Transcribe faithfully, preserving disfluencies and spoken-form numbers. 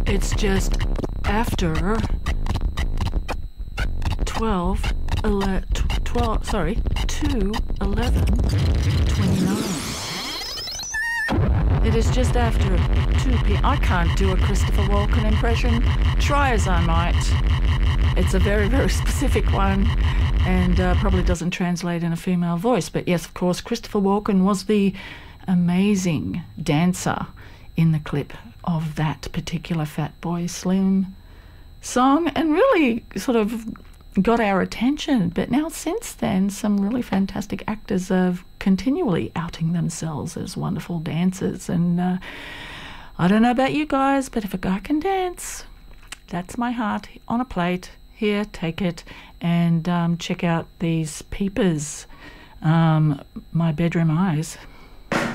It's just after twelve, eleven, twelve, sorry, two, eleven, twenty-nine. It is just after two p.m. I can't do a Christopher Walken impression, try as I might. It's a very, very specific one and uh, probably doesn't translate in a female voice. But yes, of course, Christopher Walken was the amazing dancer in the clip of that particular Fatboy Slim song and really sort of got our attention. But now since then, some really fantastic actors are continually outing themselves as wonderful dancers. And uh, I don't know about you guys, but if a guy can dance, that's my heart on a plate. Here, take it, and um, check out these peepers, um, My Bedroom Eyes.